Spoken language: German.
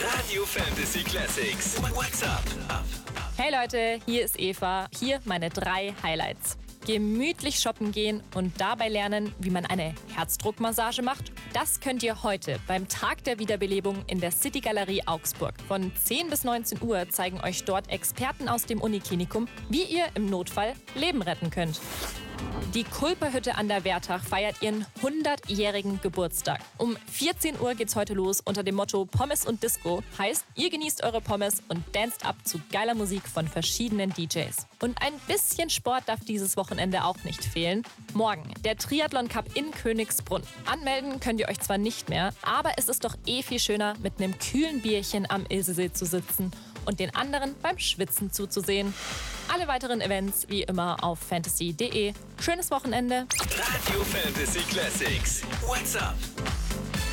Radio Fantasy Classics. What's up? Hey Leute, hier ist Eva. Hier meine 3 Highlights. Gemütlich shoppen gehen und dabei lernen, wie man eine Herzdruckmassage macht. Das könnt ihr heute beim Tag der Wiederbelebung in der City Galerie Augsburg. Von 10 bis 19 Uhr zeigen euch dort Experten aus dem Uniklinikum, wie ihr im Notfall Leben retten könnt. Die Kulperhütte an der Wertach feiert ihren 100-jährigen Geburtstag. Um 14 Uhr geht's heute los unter dem Motto Pommes und Disco. Heißt, ihr genießt eure Pommes und danced ab zu geiler Musik von verschiedenen DJs. Und ein bisschen Sport darf dieses Wochenende auch nicht fehlen. Morgen der Triathlon Cup in Königsbrunn. Anmelden könnt ihr euch zwar nicht mehr, aber es ist doch viel schöner, mit einem kühlen Bierchen am Ilsesee zu sitzen und den anderen beim Schwitzen zuzusehen. Alle weiteren Events wie immer auf fantasy.de. Schönes Wochenende. Radio Fantasy Classics. What's up?